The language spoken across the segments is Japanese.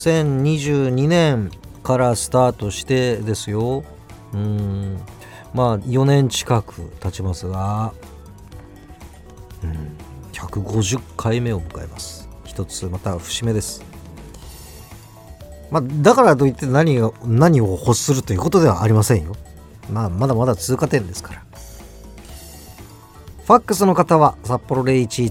2022年からスタートしてですよ。まあ4年近く経ちますが、150回目を迎えます。一つまた節目です。だからといって何を欲するということではありませんよ。まだまだ通過点ですから。ファックスの方は札幌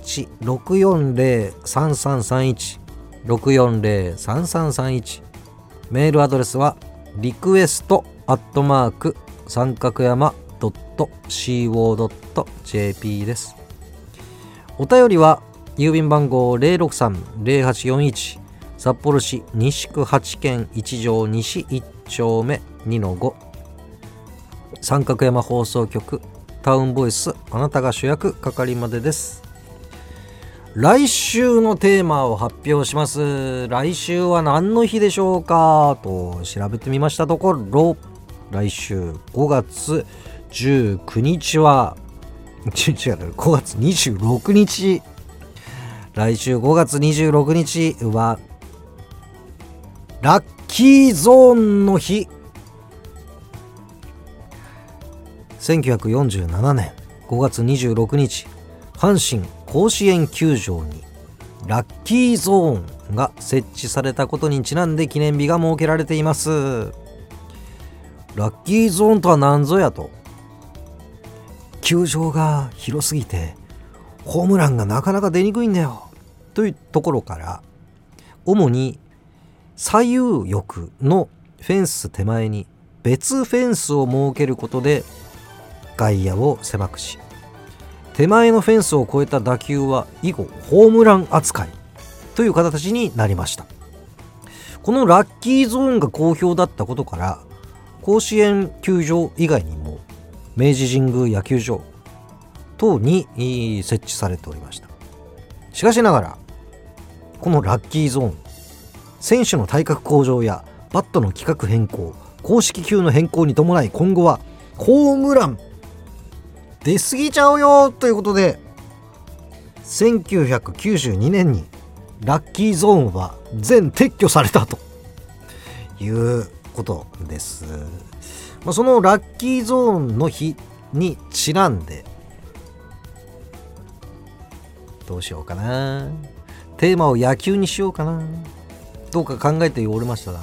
011-640-3331 640-3331、メールアドレスはリクエスト三角山 .co.jp です。お便りは郵便番号 063-0841 札幌市西区8軒1条西1丁目 2-5 三角山放送局タウンボイス、あなたが主役係までです。来週のテーマを発表します。来週は何の日でしょうかと調べてみましたところ、来週5月19日は5月26日、来週5月26日はラッキーゾーンの日。1947年5月26日、阪神甲子園球場にラッキーゾーンが設置されたことにちなんで記念日が設けられています。ラッキーゾーンとは何ぞやと、球場が広すぎてホームランがなかなか出にくいんだよというところから、主に左右翼のフェンス手前に別フェンスを設けることで外野を狭くし、手前のフェンスを越えた打球は以後ホームラン扱いという形になりました。このラッキーゾーンが好評だったことから、甲子園球場以外にも明治神宮野球場等に設置されておりました。しかしながらこのラッキーゾーン、選手の体格向上やバットの規格変更、公式球の変更に伴い、今後はホームラン出過ぎちゃうよということで、1992年にラッキーゾーンは全撤去されたということです。そのラッキーゾーンの日にちなんで、どうしようかな、テーマを野球にしようかな、どうか考えておりましたが、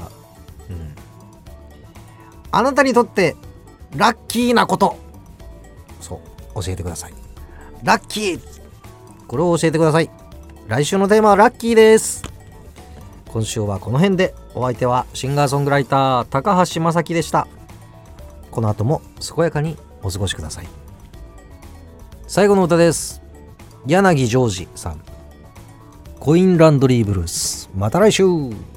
あなたにとってラッキーなこと、そう教えてください。ラッキー、これを教えてください。来週のテーマはラッキーです。今週はこの辺で。お相手はシンガーソングライター高橋正樹でした。この後も健やかにお過ごしください。最後の歌です。柳ジョージさん、コインランドリーブルース。また来週。